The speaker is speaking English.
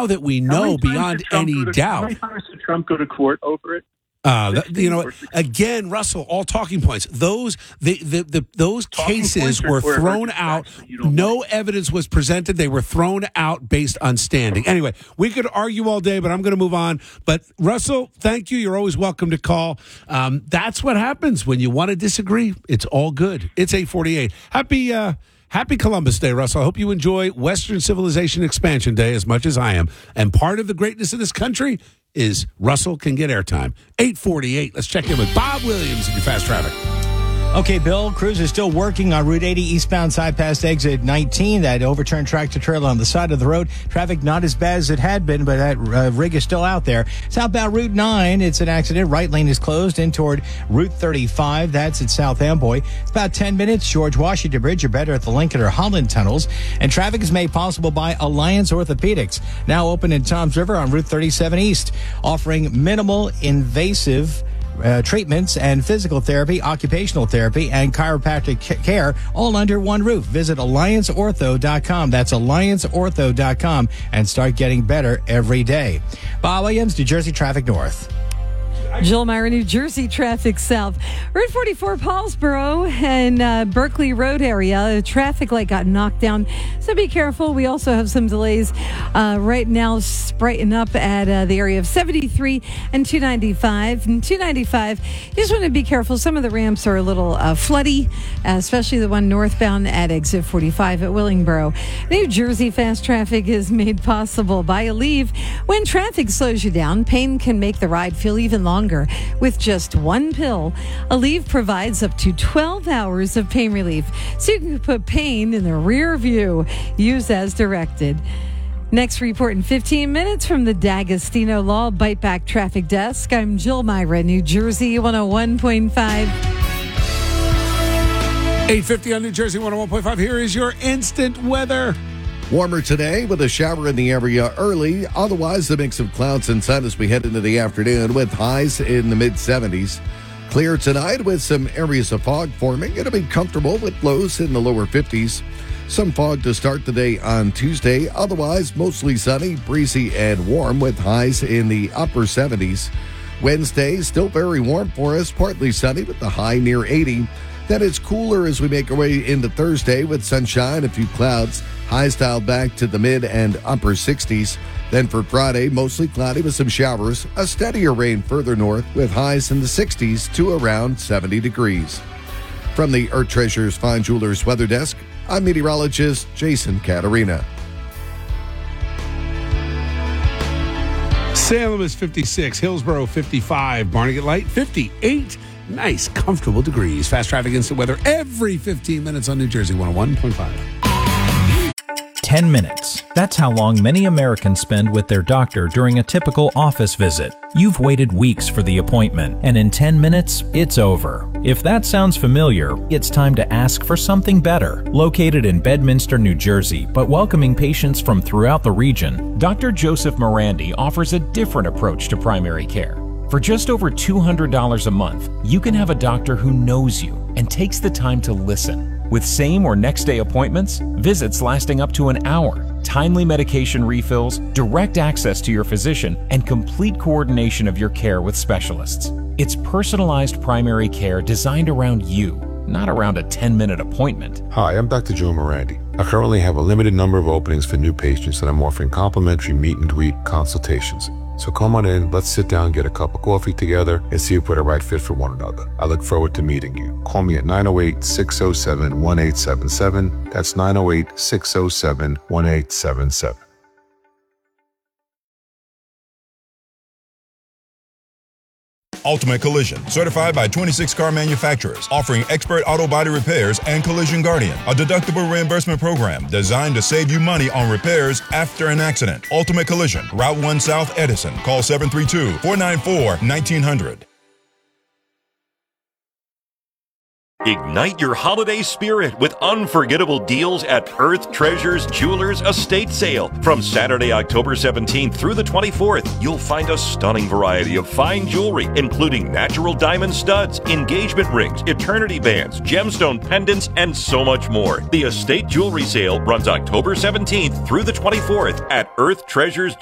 now that we know beyond any doubt. How many times did Trump go to court over it? Again, Russell, all talking points. Those cases were thrown out. No evidence was presented. They were thrown out based on standing. Anyway, we could argue all day, but I'm going to move on. But Russell, thank you. You're always welcome to call. That's what happens when you want to disagree. It's all good. It's 8:48. Happy Columbus Day, Russell. I hope you enjoy Western Civilization Expansion Day as much as I am. And part of the greatness of this country is Russell can get airtime. 8:48. Let's check in with Bob Williams in your fast traffic. Okay, Bill, crews are still working on Route 80 eastbound side past exit 19. That overturned tractor trailer on the side of the road. Traffic not as bad as it had been, but that rig is still out there. Southbound Route 9, it's an accident. Right lane is closed in toward Route 35. That's at South Amboy. It's about 10 minutes. George Washington Bridge, you're better at the Lincoln or Holland tunnels. And traffic is made possible by Alliance Orthopedics. Now open in Toms River on Route 37 East, offering minimal invasive treatments and physical therapy, occupational therapy, and chiropractic care all under one roof. Visit AllianceOrtho.com. That's AllianceOrtho.com and start getting better every day. Bob Williams, New Jersey Traffic North. Jill Meyer, New Jersey Traffic South. Route 44, Paulsboro and Berkeley Road area. The traffic light got knocked down, so be careful. We also have some delays right now, brighten up at the area of 73 and 295. And 295, you just want to be careful. Some of the ramps are a little floody, especially the one northbound at exit 45 at Willingboro. New Jersey fast traffic is made possible by Aleve. When traffic slows you down, pain can make the ride feel even longer. With just one pill, Aleve provides up to 12 hours of pain relief, so you can put pain in the rear view. Use as directed. Next report in 15 minutes from the D'Agostino Law Bite Back Traffic Desk. I'm Jill Myra, New Jersey 101.5. 8:50 on New Jersey 101.5. Here is your instant weather. Warmer today with a shower in the area early. Otherwise, the mix of clouds and sun as we head into the afternoon with highs in the mid-70s. Clear tonight with some areas of fog forming. It'll be comfortable with lows in the lower 50s. Some fog to start the day on Tuesday. Otherwise, mostly sunny, breezy, and warm with highs in the upper 70s. Wednesday, still very warm for us. Partly sunny with the high near 80. Then it's cooler as we make our way into Thursday with sunshine, a few clouds. Highs dialed back to the mid and upper 60s. Then for Friday, mostly cloudy with some showers. A steadier rain further north with highs in the 60s to around 70 degrees. From the Earth Treasures Fine Jewelers Weather Desk, I'm meteorologist Jason Caterina. Salem is 56, Hillsborough 55, Barnegat Light 58. Nice, comfortable degrees. Fast traffic instant weather every 15 minutes on New Jersey 101.5. 10 minutes. That's how long many Americans spend with their doctor during a typical office visit. You've waited weeks for the appointment, and in 10 minutes, it's over. If that sounds familiar, it's time to ask for something better. Located in Bedminster, New Jersey, but welcoming patients from throughout the region, Dr. Joseph Morandi offers a different approach to primary care. For just over $200 a month, you can have a doctor who knows you and takes the time to listen. With same or next day appointments, visits lasting up to an hour, timely medication refills, direct access to your physician, and complete coordination of your care with specialists. It's personalized primary care designed around you, not around a 10-minute appointment. Hi, I'm Dr. Joe Morandi. I currently have a limited number of openings for new patients, and I'm offering complimentary meet and greet consultations. So come on in, let's sit down, get a cup of coffee together, and see if we're the right fit for one another. I look forward to meeting you. Call me at 908-607-1877. That's 908-607-1877. Ultimate Collision, certified by 26 car manufacturers, offering expert auto body repairs and Collision Guardian, a deductible reimbursement program designed to save you money on repairs after an accident. Ultimate Collision, Route 1 South, Edison. Call 732-494-1900. Ignite your holiday spirit with unforgettable deals at Earth Treasures Jewelers Estate Sale. From Saturday, October 17th through the 24th, you'll find a stunning variety of fine jewelry, including natural diamond studs, engagement rings, eternity bands, gemstone pendants, and so much more. The Estate Jewelry Sale runs October 17th through the 24th at Earth Treasures